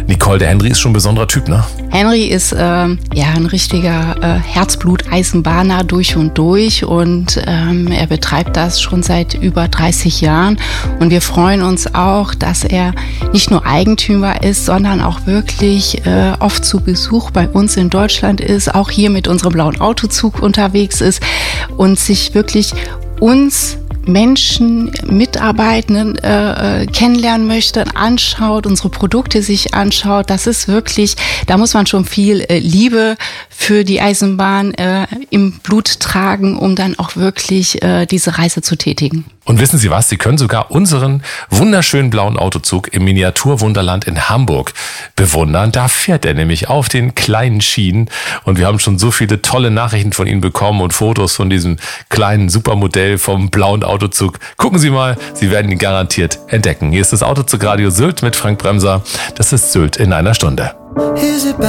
Nicole, der Henry ist schon ein besonderer Typ, ne? Henry ist ein richtiger Herzblut-Eisenbahner durch und durch und er betreibt das schon seit über 30 Jahren und wir freuen uns auch, dass er nicht nur Eigentümer ist, sondern auch wirklich oft zu Besuch bei uns in Deutschland ist, auch hier mit unserem blauen Autozug unterwegs ist und sich wirklich uns Menschen, Mitarbeitenden kennenlernen möchte, anschaut, unsere Produkte sich anschaut. Das ist wirklich, da muss man schon viel Liebe für die Eisenbahn im Blut tragen, um dann auch wirklich diese Reise zu tätigen. Und wissen Sie was? Sie können sogar unseren wunderschönen blauen Autozug im Miniaturwunderland in Hamburg bewundern. Da fährt er nämlich auf den kleinen Schienen. Und wir haben schon so viele tolle Nachrichten von Ihnen bekommen und Fotos von diesem kleinen Supermodell vom blauen Autozug. Gucken Sie mal, Sie werden ihn garantiert entdecken. Hier ist das Autozugradio Sylt mit Frank Bremser. Das ist Sylt in einer Stunde.